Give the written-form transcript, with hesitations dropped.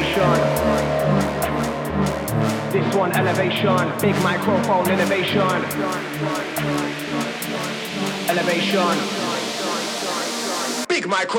elevation. This one elevation, big microphone innovation. Elevation. Big microphone.